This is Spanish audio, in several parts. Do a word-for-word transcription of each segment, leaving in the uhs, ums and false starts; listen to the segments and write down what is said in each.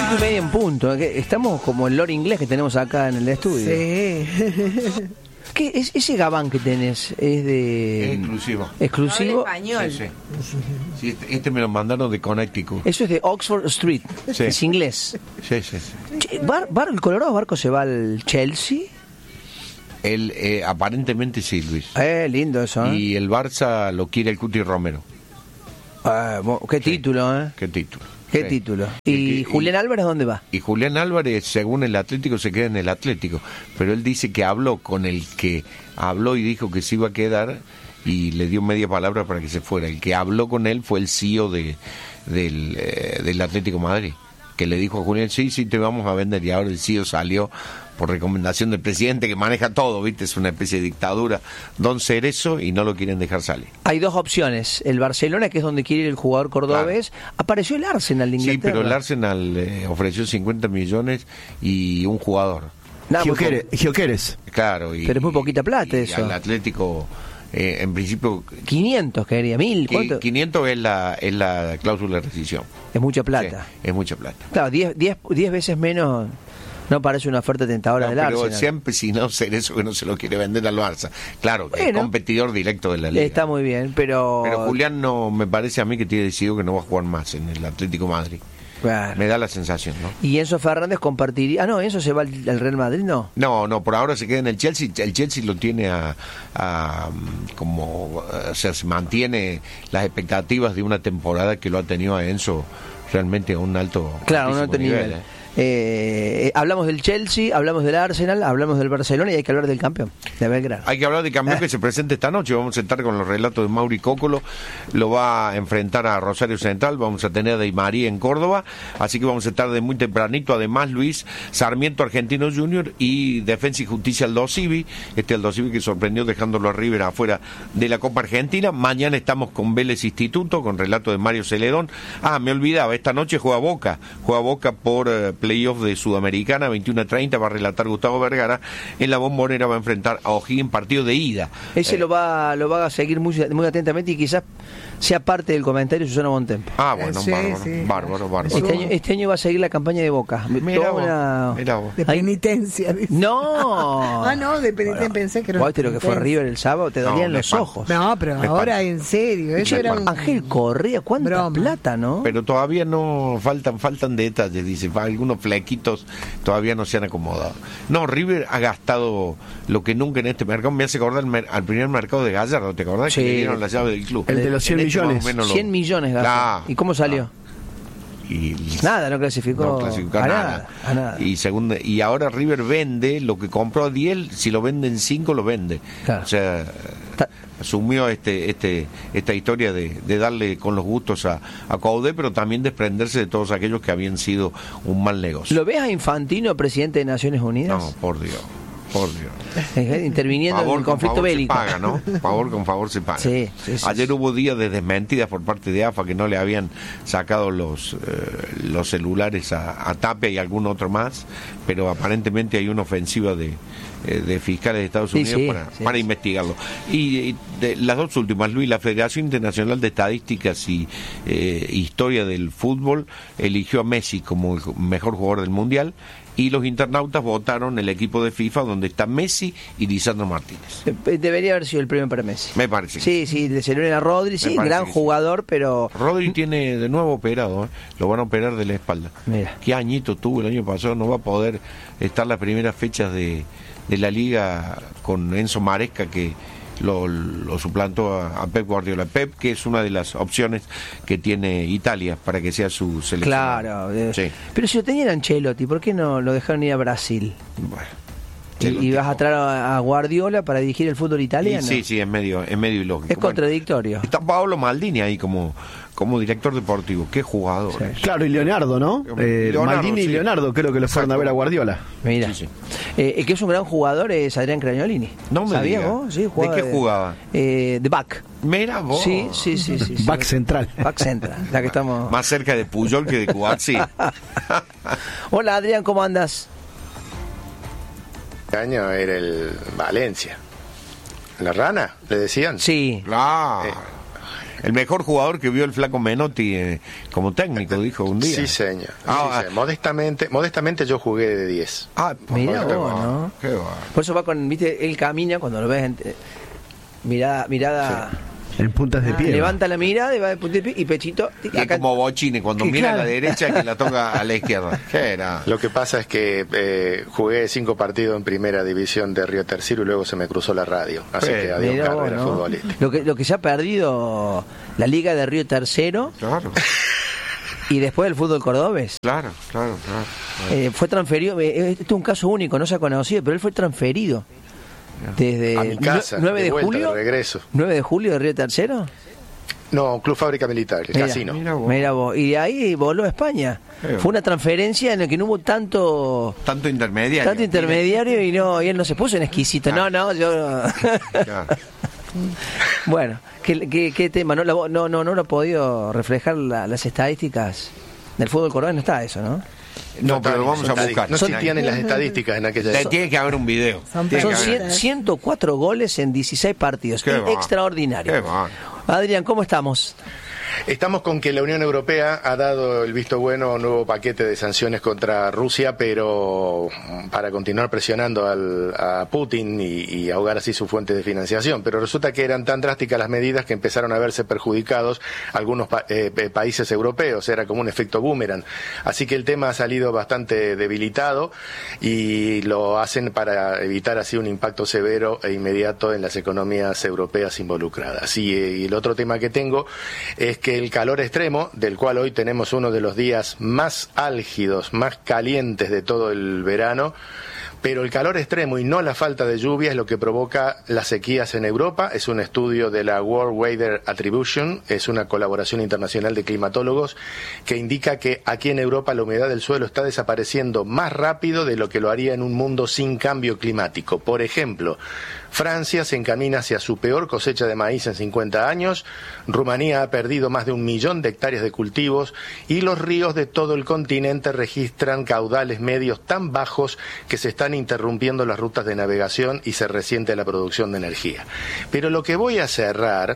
Cinco y media en punto. Estamos como el lore inglés que tenemos acá en el estudio. Sí. ¿Qué es ese gabán que tenés? ¿Es de...? Es exclusivo. ¿Exclusivo? Habla español. Sí, sí. Sí, este, este me lo mandaron de Connecticut. Eso es de Oxford Street. Sí. Es inglés. Sí, sí, sí. Che, Bar, Bar, ¿El Colorado Barco se va al Chelsea? Él, eh, aparentemente sí, Luis. Eh, lindo eso, ¿eh? Y el Barça lo quiere el Cuti Romero. Ah, bo- qué Sí. título, ¿eh? ¿Qué título? Qué Sí. título. Y ¿Y que- Julián y- Álvarez dónde va? Y Julián Álvarez, según el Atlético, se queda en el Atlético. Pero él dice que habló con el que habló y dijo que se iba a quedar y le dio media palabra para que se fuera. El que habló con él fue el C E O de, del, eh, del Atlético de Madrid, que le dijo a Julián, sí, sí, te vamos a vender. Y ahora el C E O salió por recomendación del presidente, que maneja todo, ¿viste? Es una especie de dictadura. Don Cerezo, y no lo quieren dejar salir. Hay dos opciones. El Barcelona, que es donde quiere ir el jugador cordobés. Apareció el Arsenal de Sí, Inglaterra. pero el Arsenal eh, ofreció cincuenta millones y un jugador. Nada, muy Gyökeres, Gyökeres. Claro. Y, Pero es muy poquita plata y eso. al Atlético, eh, en principio... po- quinientos quería, mil, Qui- ¿cuánto? quinientos es la, es la cláusula de rescisión. Es mucha plata. Sí, es mucha plata. Claro, diez, diez, diez veces menos no parece una oferta tentadora No, del pero Arsenal. siempre si no ser eso que no se lo quiere vender al Barça. Claro, es Bueno. competidor directo de la liga. Está muy bien, pero... Pero Julián no, me parece a mí que tiene decidido que no va a jugar más en el Atlético de Madrid. Claro. Me da la sensación, ¿no? Y Enzo Fernández compartiría... Ah, no, Enzo se va al, al Real Madrid, ¿no? No, no, por ahora se queda en el Chelsea. El Chelsea lo tiene a, a como, o sea, se mantiene las expectativas de una temporada que lo ha tenido a Enzo realmente a un alto, Claro, un altísimo alto nivel. ¿eh? Eh, eh, hablamos del Chelsea, hablamos del Arsenal, hablamos del Barcelona y hay que hablar del campeón, de Belgrano. Hay que hablar de campeón que se presenta esta noche. Vamos a estar con los relatos de Mauri Cócolo. Lo va a enfrentar a Rosario Central. Vamos a tener a Di María en Córdoba. Así que vamos a estar de muy tempranito. Además, Luis Sarmiento Argentino Junior y Defensa y Justicia Aldo Civi. Este Aldo Civi que sorprendió dejándolo a River afuera de la Copa Argentina. Mañana estamos con Vélez Instituto, con relato de Mario Celedón. Ah, me olvidaba, esta noche juega Boca. Juega Boca por eh, playoff de Sudamericana, veintiuno a treinta, va a relatar Gustavo Vergara. En la Bombonera va a enfrentar a O'Higgins, partido de ida. Ese Eh, lo va lo va a seguir muy, muy atentamente y quizás sea parte del comentario de Susana Montempo. Ah, bueno, Sí, bárbaro, sí. bárbaro, bárbaro. Este año, este año va a seguir la campaña de Boca. Mirá Toda vos, una- mirá vos. De Ay, penitencia. dice. No. Ah, no, de penitencia pensé que era. ¿Viste lo que fue River el sábado? Te No, dolían me los espanto. ojos. No, pero Me ahora espanto. en serio. Eso Me era un... espanto. Ángel Correa, cuánta Broma. plata, ¿no? Pero todavía no faltan faltan detalles, dice, algunos flequitos todavía no se han acomodado. No, River ha gastado lo que nunca en este mercado. Me hace acordar el mer- al primer mercado de Gallardo, ¿te acordás? Sí. Que le dieron la llave del club. El de los cien En este más o millones. menos lo- cien millones gastó. Ah, ¿Y cómo salió? y, Nada, no clasificó, no clasificó a, a nada, nada. a nada. Y segundo, y ahora River vende lo que compró a diez, si lo venden cinco lo vende. Claro. O sea, Ta- asumió este este esta historia de, de darle con los gustos a, a Caudé, pero también desprenderse de todos aquellos que habían sido un mal negocio. ¿Lo ves a Infantino, presidente de Naciones Unidas? No, por Dios, por Dios. Eh, Interviniendo en el con conflicto favor bélico. se paga, ¿no? Favor con favor se paga. Sí, sí, sí, Ayer sí. hubo días de desmentidas por parte de A F A que no le habían sacado los eh, los celulares a, a Tapia y algún otro más, pero aparentemente hay una ofensiva de, eh, de fiscales de Estados Sí, Unidos sí, para, sí, para sí. investigarlo. Y, y de, las dos últimas, Luis, la Federación Internacional de Estadísticas y eh, Historia del Fútbol eligió a Messi como el mejor jugador del Mundial. Y los internautas votaron el equipo de FIFA donde está Messi y Lisandro Martínez. Eh, Debería haber sido el premio para Messi. Me parece. que Sí, sí, le celebran a Rodri, sí, parece gran que sí. jugador, pero... Rodri tiene de nuevo operado, ¿eh? Lo van a operar de la espalda. Mira. Qué añito tuvo el año pasado, no va a poder estar las primeras fechas de, de la liga con Enzo Maresca que lo, lo suplantó a, a Pep Guardiola. Pep, que es una de las opciones que tiene Italia para que sea su selección. Claro. eh, Sí. Pero si lo tenían Ancelotti, ¿por qué no lo dejaron ir a Brasil? Bueno, Y, Ancelotti, y vas a traer a, a Guardiola para dirigir el fútbol y italiano. sí, sí, es medio, es medio ilógico. Es Bueno, contradictorio. está Paolo Maldini ahí como, como director deportivo. Qué jugador. Sí. eh. Claro, y Leonardo, ¿no? Eh, Leonardo, Maldini y sí. Leonardo creo que lo fueron a ver a Guardiola. Mira. Sí, sí. Eh, el que es un gran jugador es Adrián Craniolini. No me ¿Sabías diga. vos? Sí, ¿De jugaba qué jugaba? Eh, de back. Mira vos. Sí, sí, sí, sí, sí. Back central. Back central, la que estamos... Más cerca de Puyol que de Cuazzi. Hola Adrián, ¿cómo andas? Este año era el Valencia. ¿La rana? ¿Le decían? Sí. Claro. Eh, El mejor jugador que vio el flaco Menotti eh, como técnico, dijo un día. Sí, señor. Ah, Sí, señor. Modestamente, modestamente yo jugué de diez. Ah, Mirá qué vos, va, ¿no? qué va. Por eso va con, viste, él camina cuando lo ves, en- eh, mirada, mirada, En puntas de ah, pie. levanta la mirada y va de punta de pie y pechito. Y es como Bochini, cuando Y mira claro. a la derecha que la toca a la izquierda. ¿Qué era? Lo que pasa es que eh, jugué cinco partidos en primera división de Río Tercero y luego se me cruzó la radio. Así Sí. que adiós Mirá vos, carrera ¿no? futbolística. Lo que, lo que se ha perdido la Liga de Río Tercero Claro, y después el fútbol cordobés. claro, claro, claro. Eh, fue transferido, eh, este es un caso único, no se ha conocido, pero él fue transferido desde A mi casa, nue- nueve de de vuelta, julio. de regreso. nueve de julio de Río Tercero. No, Club Fábrica Militar, el Mira, casino. Mira vos. Mira vos, y de ahí voló a España. Eh, Fue una transferencia en la que no hubo tanto Tanto intermediario. tanto intermediario y no y él no se puso en exquisito. No, no, yo Claro. bueno, ¿qué, qué, qué tema? No, la- no, no, no lo ha podido reflejar la- las estadísticas del fútbol cordobés, no está eso, ¿no? No, pero está, vamos a está- buscar. No Son- existían en las estadísticas en aquella Te- época. Tiene que haber un video. Son Tiene Son que haber- cien- ciento cuatro goles en dieciséis partidos. Qué Es va. extraordinario. Qué va. Adrián, ¿cómo estamos? Estamos con que la Unión Europea ha dado el visto bueno a un nuevo paquete de sanciones contra Rusia, pero para continuar presionando al, a Putin y, y ahogar así su fuente de financiación. Pero resulta que eran tan drásticas las medidas que empezaron a verse perjudicados algunos pa- eh, eh, países europeos. Era como un efecto boomerang. Así que el tema ha salido bastante debilitado y lo hacen para evitar así un impacto severo e inmediato en las economías europeas involucradas. Y, eh, y el otro tema que tengo es que el calor extremo, del cual hoy tenemos uno de los días más álgidos, más calientes de todo el verano, pero el calor extremo y no la falta de lluvia es lo que provoca las sequías en Europa. Es un estudio de la World Weather Attribution, es una colaboración internacional de climatólogos que indica que aquí en Europa la humedad del suelo está desapareciendo más rápido de lo que lo haría en un mundo sin cambio climático. Por ejemplo, Francia se encamina hacia su peor cosecha de maíz en cincuenta años, Rumanía ha perdido más de un millón de hectáreas de cultivos y los ríos de todo el continente registran caudales medios tan bajos que se están interrumpiendo las rutas de navegación y se resiente la producción de energía. Pero lo que voy a cerrar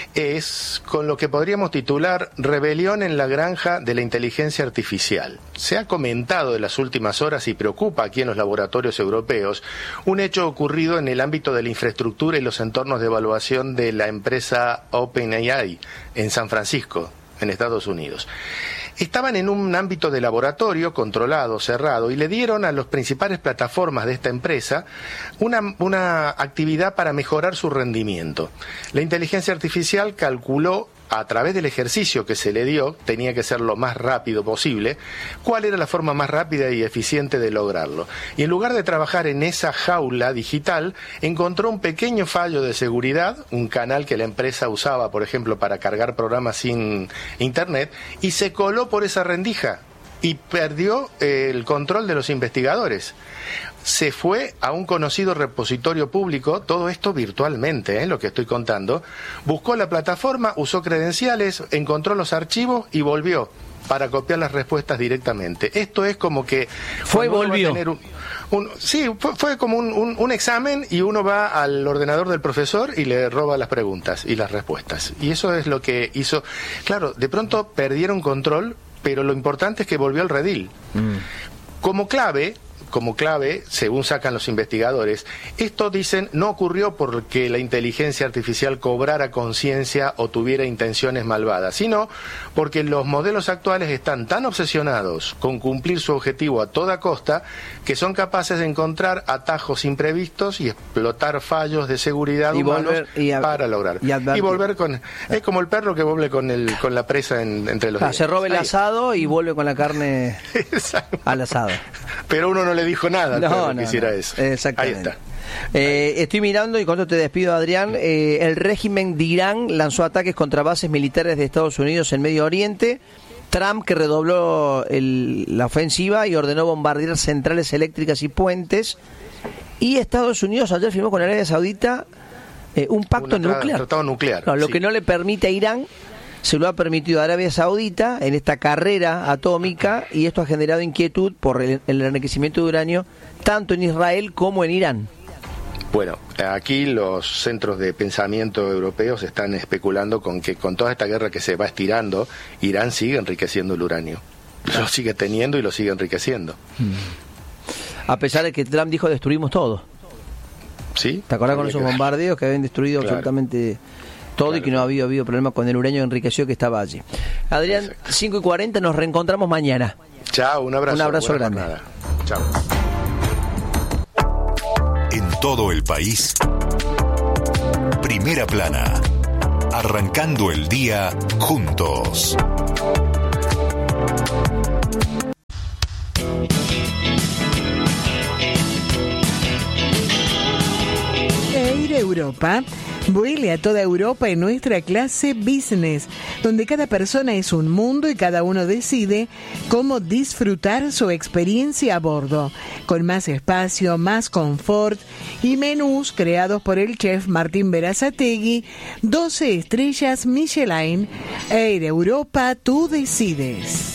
es con lo que podríamos titular Rebelión en la granja de la inteligencia artificial. Se ha comentado en las últimas horas y preocupa aquí en los laboratorios europeos un hecho ocurrido en el ámbito de la infraestructura y los entornos de evaluación de la empresa OpenAI en San Francisco, en Estados Unidos. Estaban en un ámbito de laboratorio controlado, cerrado, y le dieron a las principales plataformas de esta empresa una, una actividad para mejorar su rendimiento. La inteligencia artificial calculó, a través del ejercicio que se le dio, tenía que ser lo más rápido posible, cuál era la forma más rápida y eficiente de lograrlo. Y en lugar de trabajar en esa jaula digital, encontró un pequeño fallo de seguridad, un canal que la empresa usaba, por ejemplo, para cargar programas sin internet, y se coló por esa rendija y perdió eh, el control de los investigadores. Se fue a un conocido repositorio público, todo esto virtualmente, ¿eh? Lo que estoy contando, buscó la plataforma, usó credenciales, encontró los archivos y volvió para copiar las respuestas directamente. Esto es como que... Fue y cuando uno va a volvió. tener un- un- sí, fue, fue como un, un- un examen y uno va al ordenador del profesor y le roba las preguntas y las respuestas. Y eso es lo que hizo... Claro, de pronto perdieron control, pero lo importante es que volvió al redil. Como clave, como clave, según sacan los investigadores, esto dicen no ocurrió porque la inteligencia artificial cobrara conciencia o tuviera intenciones malvadas, sino porque los modelos actuales están tan obsesionados con cumplir su objetivo a toda costa que son capaces de encontrar atajos imprevistos y explotar fallos de seguridad Y humanos volver- y a- para lograr. y advertir. volver con... Es como el perro que vuelve con, el, con la presa en- entre los Ah, dientes. se roba el Ahí. asado y vuelve con la carne Exacto. al asado. Pero uno no le dijo nada al No, perro no, que hiciera no. eso. Exactamente. Ahí está. Eh, estoy mirando y cuando te despido, Adrián, eh, el régimen de Irán lanzó ataques contra bases militares de Estados Unidos en Medio Oriente. Trump, que redobló el- la ofensiva y ordenó bombardear centrales eléctricas y puentes. Y Estados Unidos ayer firmó con Arabia Saudita eh, un pacto Un tra- nuclear. tratado nuclear, No, lo sí. que no le permite a Irán se lo ha permitido a Arabia Saudita en esta carrera atómica, y esto ha generado inquietud por el, el enriquecimiento de uranio tanto en Israel como en Irán. Bueno, aquí los centros de pensamiento europeos están especulando con que con toda esta guerra que se va estirando, Irán sigue enriqueciendo el uranio. Lo sigue teniendo y lo sigue enriqueciendo. A pesar de que Trump dijo destruimos todo. ¿Sí? ¿Te acordás con Habría esos que- bombardeos que habían destruido Claro. absolutamente todo Claro, y que no claro. había habido problema con el uranio enriquecido que estaba allí? Adrián, Exacto. cinco y cuarenta, nos reencontramos mañana. Chao, un abrazo. Un abrazo buena grande. jornada. Chao. En todo el país, Primera Plana, arrancando el día juntos. Air Europa vuele a toda Europa en nuestra clase Business, donde cada persona es un mundo y cada uno decide cómo disfrutar su experiencia a bordo, con más espacio, más confort y menús creados por el chef Martín Berazategui, doce estrellas Michelin. Air Europa, tú decides.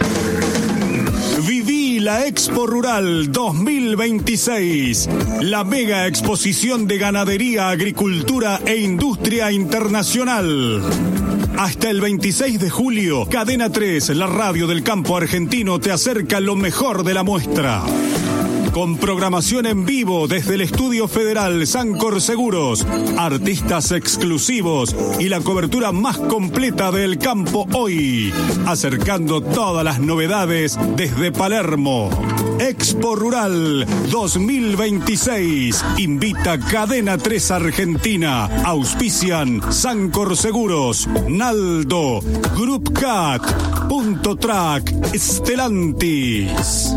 Viví la Expo Rural dos mil veintiséis, la mega exposición de ganadería, agricultura e industria internacional. Hasta el veintiséis de julio, Cadena tres, la radio del campo argentino, te acerca lo mejor de la muestra. Con programación en vivo desde el Estudio Federal Sancor Seguros, artistas exclusivos y la cobertura más completa del campo hoy, acercando todas las novedades desde Palermo. Expo Rural dos mil veintiséis invita Cadena tres Argentina, auspician Sancor Seguros, Naldo, Group Cat, Punto Track, Stellantis.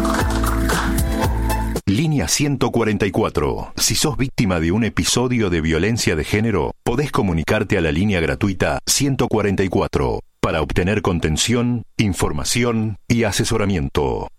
Línea ciento cuarenta y cuatro. Si sos víctima de un episodio de violencia de género, podés comunicarte a la línea gratuita ciento cuarenta y cuatro para obtener contención, información y asesoramiento.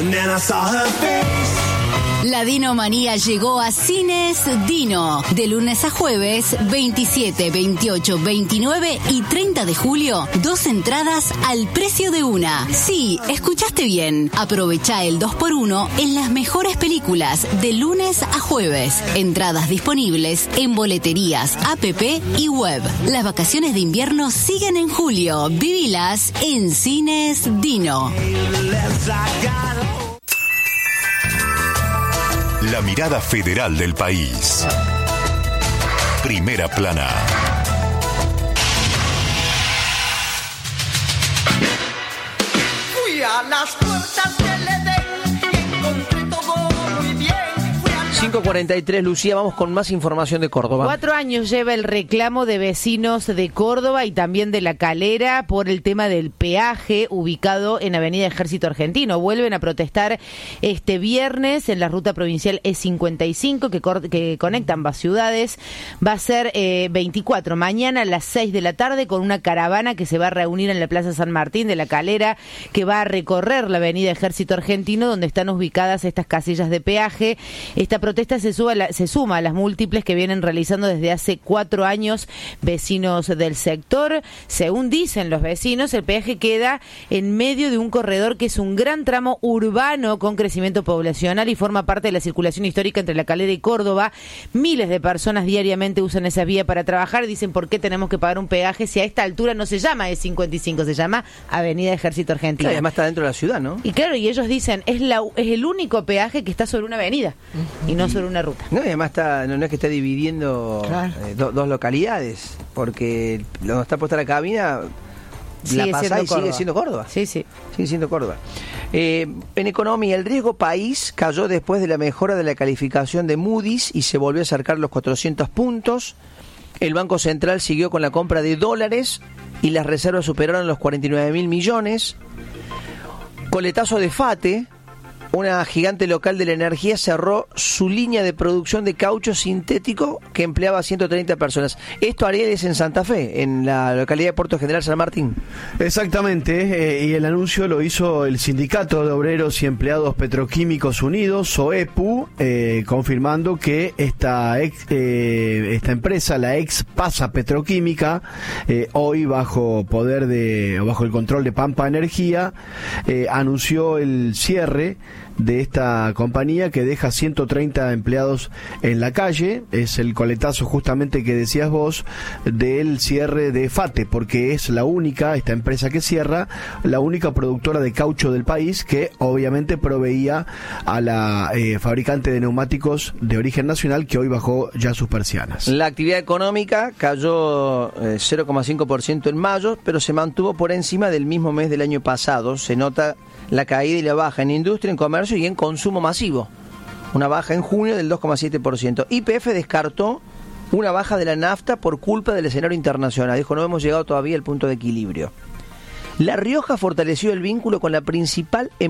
La Dinomanía llegó a Cines Dino. De lunes a jueves, veintisiete, veintiocho, veintinueve y treinta de julio, dos entradas al precio de una. Sí, escuchaste bien. Aprovecha el dos por uno en las mejores películas de lunes a jueves. Entradas disponibles en boleterías, app y web. Las vacaciones de invierno siguen en julio. Vivilas en Cines Dino. La mirada federal del país. Primera Plana. Fui a las puertas del Edén y encontré todo muy bien. Fui a las cinco cuarenta y tres, Lucía, vamos con más información de Córdoba. Cuatro años lleva el reclamo de vecinos de Córdoba y también de La Calera por el tema del peaje ubicado en Avenida Ejército Argentino. Vuelven a protestar este viernes en la ruta provincial E cincuenta y cinco que, cor- que conecta ambas ciudades. Va a ser eh, veinticuatro, mañana a las seis de la tarde, con una caravana que se va a reunir en la Plaza San Martín de La Calera, que va a recorrer la Avenida Ejército Argentino, donde están ubicadas estas casillas de peaje. Esta protesta se, suba a la- se suma a las múltiples que vienen realizando desde hace cuatro años vecinos del sector. Según dicen los vecinos, el peaje queda en medio de un corredor que es un gran tramo urbano con crecimiento poblacional y forma parte de la circulación histórica entre La Calera y Córdoba. Miles de personas diariamente usan esa vía para trabajar y dicen, ¿por qué tenemos que pagar un peaje si a esta altura no se llama E cincuenta y cinco, se llama Avenida Ejército Argentino? Claro, además está dentro de la ciudad, ¿no? Y claro, y ellos dicen, es la es el único peaje que está sobre una avenida y no sobre una ruta. No, y además está, no, no es que esté dividiendo Claro. eh, do- dos localidades, porque donde está puesta la cabina, Sigue la pasada siendo y sigue Córdoba. siendo Córdoba. Sí, sí. Sigue siendo Córdoba. Eh, en economía, el riesgo país cayó después de la mejora de la calificación de Moody's y se volvió a acercar los cuatrocientos puntos. El Banco Central siguió con la compra de dólares y las reservas superaron los cuarenta y nueve mil millones. Coletazo de Fate, una gigante local de la energía, cerró su línea de producción de caucho sintético que empleaba a ciento treinta personas. Esto, Ariel, es en Santa Fe, en la localidad de Puerto General San Martín. Exactamente, eh, y el anuncio lo hizo el Sindicato de Obreros y Empleados Petroquímicos Unidos, SOEPU, eh, confirmando que esta, ex, eh, esta empresa, la ex Pasa Petroquímica, eh, hoy bajo poder de, o bajo el control de Pampa Energía, eh, anunció el cierre de esta compañía que deja ciento treinta empleados en la calle. Es el coletazo justamente que decías vos del cierre de FATE, porque es la única, esta empresa que cierra, la única productora de caucho del país que obviamente proveía a la eh, fabricante de neumáticos de origen nacional, que hoy bajó ya sus persianas. La actividad económica cayó eh, cero coma cinco por ciento en mayo, pero se mantuvo por encima del mismo mes del año pasado. Se nota la caída y la baja en industria, en comercio y en consumo masivo. Una baja en junio del dos coma siete por ciento. Y P F descartó una baja de la nafta por culpa del escenario internacional. Dijo, no hemos llegado todavía al punto de equilibrio. La Rioja fortaleció el vínculo con la principal